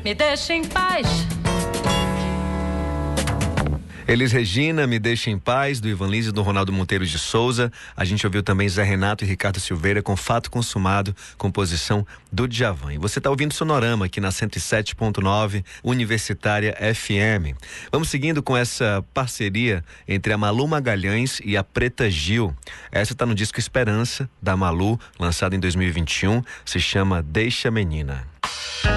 me deixa em paz. Elis Regina, Me Deixa em Paz, do Ivan Lins e do Ronaldo Monteiro de Souza. A gente ouviu também Zé Renato e Ricardo Silveira com Fato Consumado, composição do Djavan. E você está ouvindo Sonorama aqui na 107.9 Universitária FM. Vamos seguindo com essa parceria entre a Malu Magalhães e a Preta Gil. Essa está no disco Esperança, da Malu, lançado em 2021, se chama Deixa Menina.